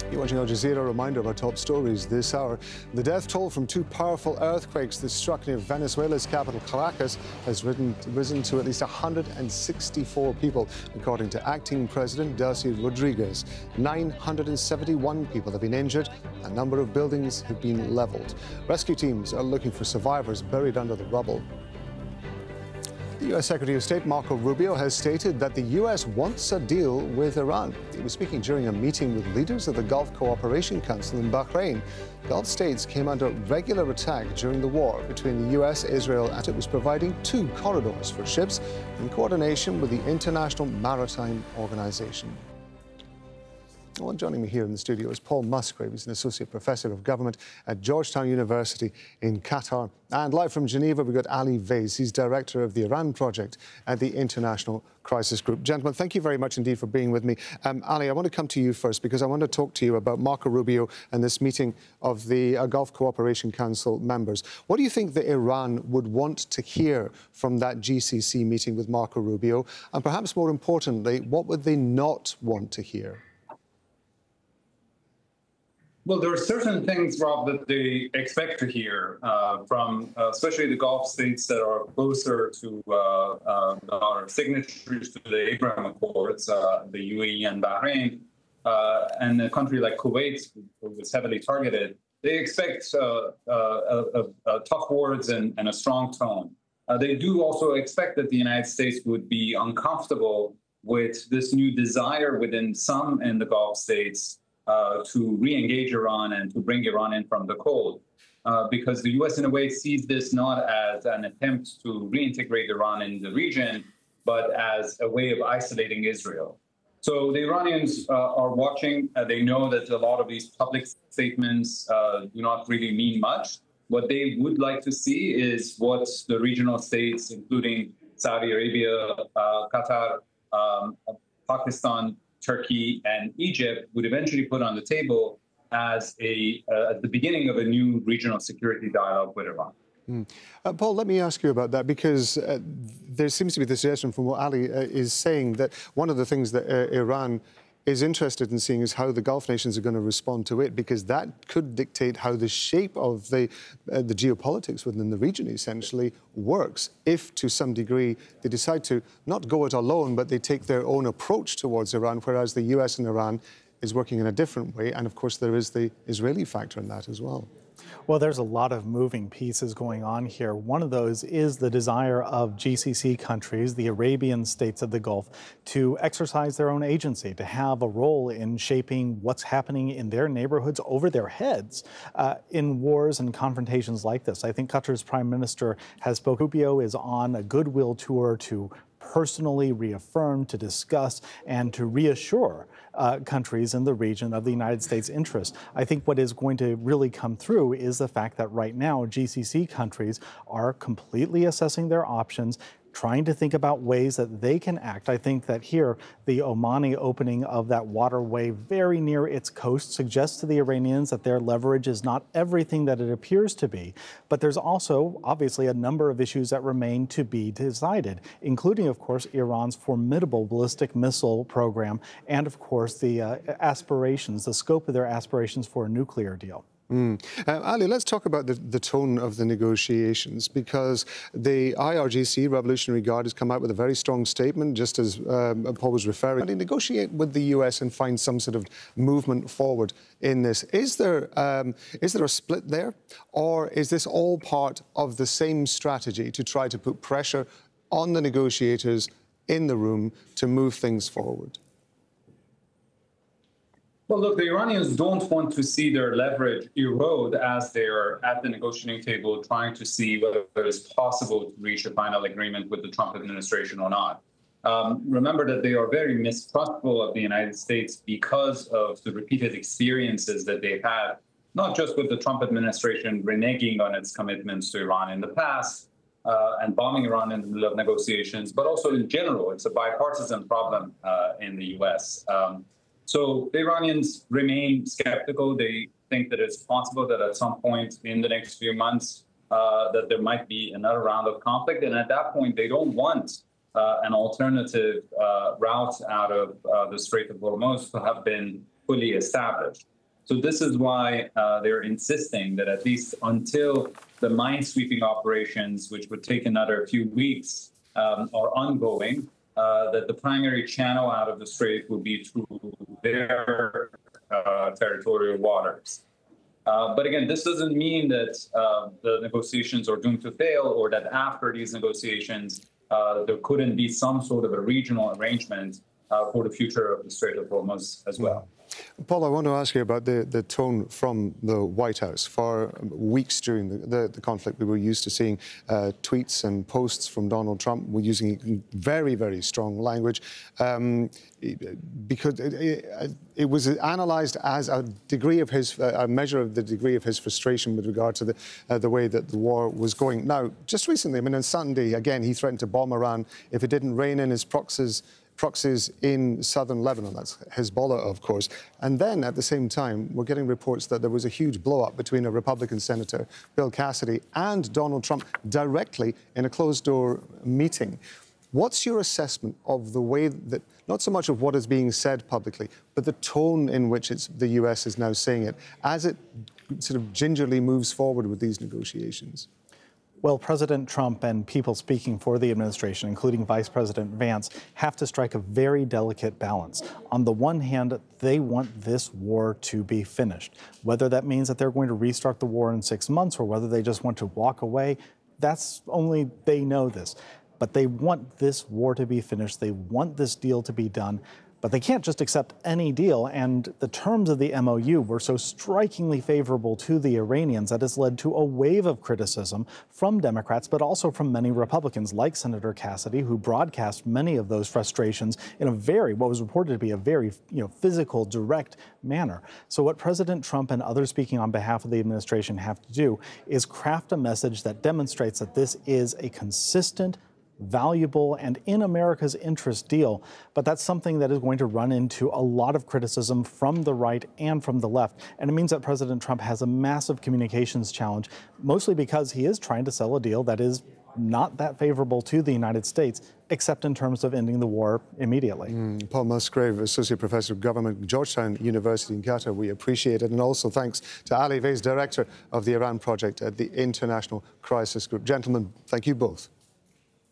You're watching Al Jazeera. Reminder of our top stories this hour. The death toll from two powerful earthquakes that struck near Venezuela's capital, Caracas, has risen to at least 164 people, according to acting President Delcy Rodriguez. 971 people have been injured. A number of buildings have been leveled. Rescue teams are looking for survivors buried under the rubble. The U.S. Secretary of State Marco Rubio has stated that the U.S. wants a deal with Iran. He was speaking during a meeting with leaders of the Gulf Cooperation Council in Bahrain. Gulf states came under regular attack during the war between the U.S., Israel, and it was providing two corridors for ships in coordination with the International Maritime Organization. Well, joining me here in the studio is Paul Musgrave. He's an Associate Professor of Government at Georgetown University in Qatar. And live from Geneva, we've got Ali Vaez. He's Director of the Iran Project at the International Crisis Group. Gentlemen, thank you very much indeed for being with me. Ali, I want to come to you first because I want to talk to you about Marco Rubio and this meeting of the Gulf Cooperation Council members. What do you think that Iran would want to hear from that GCC meeting with Marco Rubio? And perhaps more importantly, what would they not want to hear? Well, there are certain things, Rob, that they expect to hear from especially the Gulf states that are closer to our signatories to the Abraham Accords, the UAE and Bahrain, and a country like Kuwait, who was heavily targeted. They expect tough words and a strong tone. They do also expect that the United States would be uncomfortable with this new desire within some in the Gulf states to re-engage Iran and to bring Iran in from the cold, because the U.S. in a way sees this not as an attempt to reintegrate Iran in the region, but as a way of isolating Israel. So the Iranians are watching. They know that a lot of these public statements do not really mean much. What they would like to see is what the regional states, including Saudi Arabia, Qatar, Pakistan, Turkey and Egypt, would eventually put on the table as the beginning of a new regional security dialogue with Iran. Paul, let me ask you about that, because there seems to be the suggestion from what Ali is saying that one of the things that Iran is interested in seeing is how the Gulf nations are going to respond to it, because that could dictate how the shape of the geopolitics within the region essentially works, if to some degree they decide to not go it alone, but they take their own approach towards Iran, whereas the US and Iran is working in a different way. And of course, there is the Israeli factor in that as well. Well, there's a lot of moving pieces going on here. One of those is the desire of GCC countries, the Arabian states of the Gulf, to exercise their own agency, to have a role in shaping what's happening in their neighborhoods over their heads in wars and confrontations like this. I think Qatar's Prime Minister has spoken. Rubio is on a goodwill tour to personally reaffirm, to discuss, and to reassure countries in the region of the United States' interest. I think what is going to really come through is the fact that right now GCC countries are completely assessing their options, trying to think about ways that they can act. I think that here, the Omani opening of that waterway very near its coast suggests to the Iranians that their leverage is not everything that it appears to be. But there's also, obviously, a number of issues that remain to be decided, including, of course, Iran's formidable ballistic missile program and, of course, the aspirations, the scope of their aspirations for a nuclear deal. Ali, let's talk about the tone of the negotiations, because the IRGC, Revolutionary Guard, has come out with a very strong statement, just as Paul was referring. They negotiate with the US and find some sort of movement forward in this. Is there a split there, or is this all part of the same strategy to try to put pressure on the negotiators in the room to move things forward? Well, look, the Iranians don't want to see their leverage erode as they're at the negotiating table trying to see whether it's possible to reach a final agreement with the Trump administration or not. Remember that they are very mistrustful of the United States because of the repeated experiences that they've had, not just with the Trump administration reneging on its commitments to Iran in the past and bombing Iran in the middle of negotiations, but also in general. It's a bipartisan problem in the U.S. So the Iranians remain skeptical. They think that it's possible that at some point in the next few months that there might be another round of conflict. And at that point, they don't want an alternative route out of the Strait of Hormuz to have been fully established. So this is why they're insisting that at least until the mine-sweeping operations, which would take another few weeks, are ongoing, that the primary channel out of the strait will be through their territorial waters. But again, this doesn't mean that the negotiations are doomed to fail, or that after these negotiations, there couldn't be some sort of a regional arrangement for the future of the Strait of Hormuz as well. Paul, I want to ask you about the tone from the White House. For weeks during the conflict, we were used to seeing tweets and posts from Donald Trump. We're using very, very strong language because it was analysed as a degree of a measure of the degree of his frustration with regard to the way that the war was going. Now, just recently, I mean, on Sunday, again, he threatened to bomb Iran if it didn't rein in his proxies in southern Lebanon. That's Hezbollah, of course. And then, at the same time, we're getting reports that there was a huge blow-up between a Republican Senator, Bill Cassidy, and Donald Trump directly in a closed-door meeting. What's your assessment of the way that, not so much of what is being said publicly, but the tone in which the US is now saying it, as it sort of gingerly moves forward with these negotiations? Well, President Trump and people speaking for the administration, including Vice President Vance, have to strike a very delicate balance. On the one hand, they want this war to be finished. Whether that means that they're going to restart the war in 6 months or whether they just want to walk away, that's only they know this. But they want this war to be finished. They want this deal to be done. But they can't just accept any deal, and the terms of the MOU were so strikingly favorable to the Iranians that has led to a wave of criticism from Democrats, but also from many Republicans, like Senator Cassidy, who broadcast many of those frustrations in what was reported to be a very physical, direct manner. So what President Trump and others speaking on behalf of the administration have to do is craft a message that demonstrates that this is a consistent, valuable, and in America's interest deal, but that's something that is going to run into a lot of criticism from the right and from the left. And it means that President Trump has a massive communications challenge, mostly because he is trying to sell a deal that is not that favorable to the United States, except in terms of ending the war immediately. Paul Musgrave, Associate Professor of Government, Georgetown University in Qatar, we appreciate it. And also thanks to Ali Vaez, Director of the Iran Project at the International Crisis Group. Gentlemen, thank you both.